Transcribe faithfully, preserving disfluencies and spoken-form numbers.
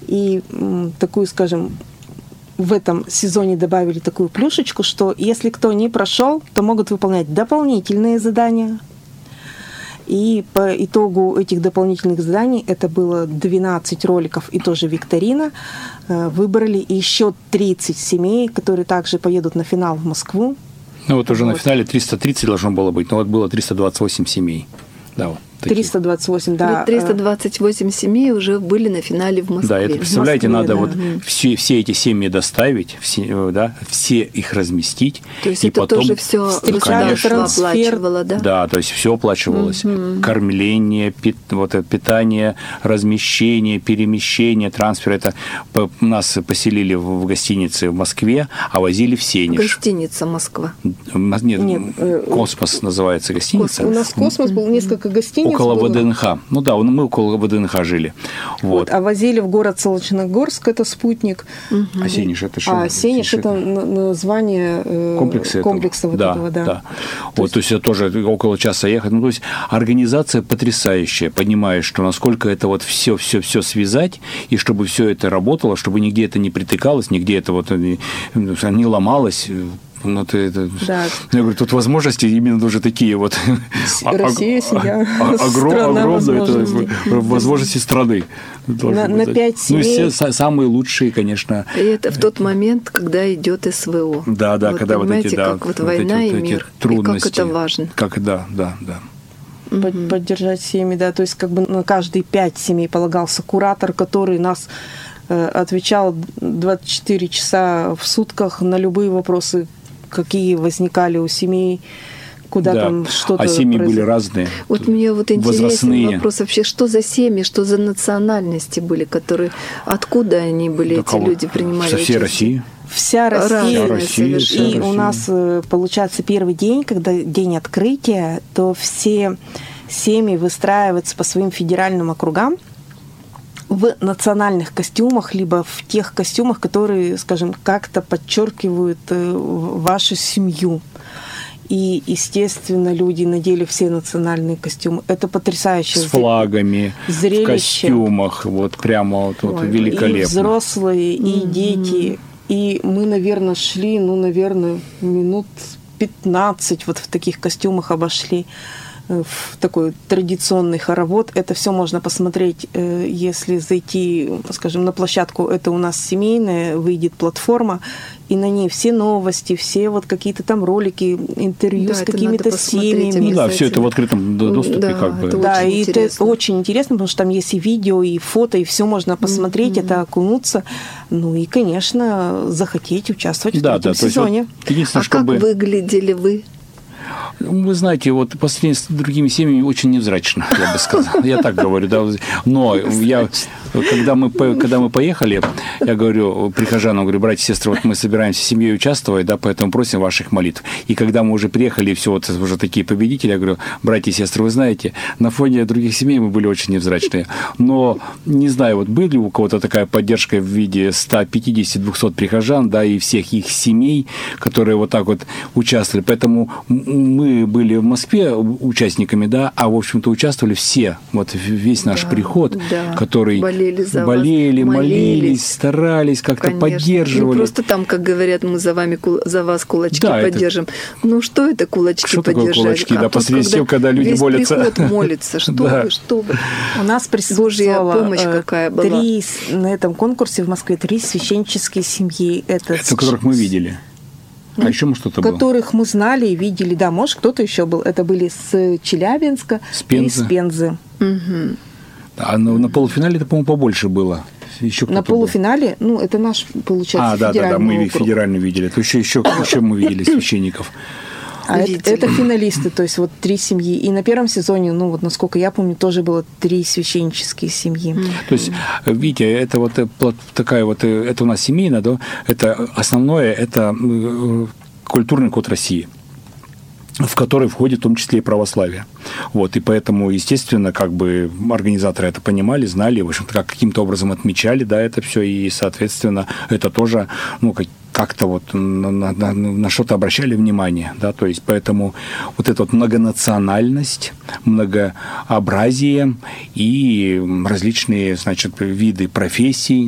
И м, такую, скажем, в этом сезоне добавили такую плюшечку, что если кто не прошел, то могут выполнять дополнительные задания. И по итогу этих дополнительных заданий, это было двенадцать роликов и тоже викторина, выбрали еще тридцать семей, которые также поедут на финал в Москву. Ну вот уже вот. на финале триста тридцать должно было быть, но вот было триста двадцать восемь семей. Да, вот. триста двадцать восемь, да. триста двадцать восемь семей уже были на финале в Москве. Да, это, представляете, Москве, надо да. вот все, все эти семьи доставить, все, да, все их разместить. То есть и это потом, тоже все конечно, оплачивало, да? Да, то есть все оплачивалось. Mm-hmm. Кормление, пит, вот, питание, размещение, перемещение, трансфер. Это по, нас поселили в, в гостинице в Москве, а возили в Сенеж. Гостиница Москва. Нет, Нет, Космос называется гостиница. У нас Космос был несколько гостиниц. Около было. ВДНХ. Ну да, мы около ВДНХ жили. Вот. Вот, а возили в город Солнечногорск, это спутник. Угу. А Сенеж это что? А Сенеж это название э, комплекса, комплекса этого. вот Да, этого, да. да. То, вот, есть... то есть это тоже около часа ехать. Ну, то есть организация потрясающая, понимаешь, что насколько это вот все, все, все связать, и чтобы все это работало, чтобы нигде это не притыкалось, нигде это вот не, не ломалось. Ну, ты, это... да. Я говорю, тут возможности именно уже такие вот. Россия, семья, страна возможностей. Возможности страны. На, на пять семей. Ну, и все самые лучшие, конечно. И это в тот момент, когда идет СВО. Да, да, вот, когда вот эти, да, как вот вот война эти, вот и мир, трудности. и как это важно. Как, да, да, да. Под, поддержать семьи, да, то есть как бы на каждые пять семей полагался куратор, который нас э, отвечал двадцать четыре часа в сутках на любые вопросы, какие возникали у семей, куда да. там что-то. А семьи произошло. Были разные. Вот мне вот интересен возрастные. Вопрос вообще, что за семьи, что за национальности были, которые, откуда они были, да эти кого? люди принимали Со всей участие? России. Вся Россия. Вся Россия. И Вся Россия. У нас, получается, первый день, когда день открытия, то все семьи выстраиваются по своим федеральным округам в национальных костюмах, либо в тех костюмах, которые, скажем, как-то подчеркивают вашу семью. И, естественно, люди надели все национальные костюмы. Это потрясающе. С флагами, зрелище. В костюмах. Вот прямо вот, вот великолепно. И взрослые, и mm-hmm. дети. И мы, наверное, шли, ну, наверное, минут пятнадцать вот в таких костюмах обошли. В такой традиционный хоровод. Это все можно посмотреть, если зайти, скажем, на площадку. Это у нас семейная, выйдет платформа, и на ней все новости, все вот какие-то там ролики, интервью да, с какими-то семьями. Ну да, все это в открытом доступе да, как бы. Это да, и интересно. это очень интересно, потому что там есть и видео, и фото, и все можно посмотреть, mm-hmm. это окунуться. Ну и, конечно, захотеть участвовать да, в этом да, сезоне. Вот, а чтобы... как выглядели вы? Вы знаете, вот по сравнению с другими семьями очень невзрачно, я бы сказал. Я так говорю, да. Но я, когда мы, когда мы поехали, я говорю прихожанам, говорю, братья и сестры, вот мы собираемся семьей участвовать, да, поэтому просим ваших молитв. И когда мы уже приехали, все вот уже такие победители, я говорю, братья и сестры, вы знаете, на фоне других семей мы были очень невзрачные. Но, не знаю, вот были ли у кого-то такая поддержка в виде сто пятьдесят - двести прихожан, да, и всех их семей, которые вот так вот участвовали. Поэтому мы были в Москве участниками, да, а, в общем-то, участвовали все, вот весь наш да, приход, да. который болели, за болели вас, молились, молились, старались, как-то конечно. поддерживали. Не просто там, как говорят, мы за вами, за вас кулачки да, поддержим. Это... Ну, что это кулачки что поддержать? Такое кулачки, а да, посреди всего, когда люди весь молятся. приход молится, что да. вы, что вы. У нас присутствовала Божья помощь какая была. Три, на этом конкурсе в Москве три священнические семьи. Это, это которых мы видели. А еще мы что-то было? Которых мы знали и видели. Да, может, кто-то еще был. Это были с Челябинска с Пензы. и с Пензы. Угу. А на, на полуфинале это, по-моему, побольше было. Еще на полуфинале, был. Ну, это наш, получается, а, да, федеральный да, да, мы округ. федерально видели. То еще, еще, еще мы видели священников. А это, это финалисты, то есть вот три семьи. И на первом сезоне, ну вот насколько я помню, тоже было три священнические семьи. Mm-hmm. То есть, видите, это вот такая вот, это у нас семейная, да, это основное, это культурный код России, в который входит в том числе и православие. Вот, и поэтому, естественно, как бы организаторы это понимали, знали, в общем-то, как каким-то образом отмечали, да, это все, и, соответственно, это тоже, ну, как как-то вот на, на, на что-то обращали внимание, да, то есть поэтому вот эта вот многонациональность, многообразие и различные, значит, виды профессий,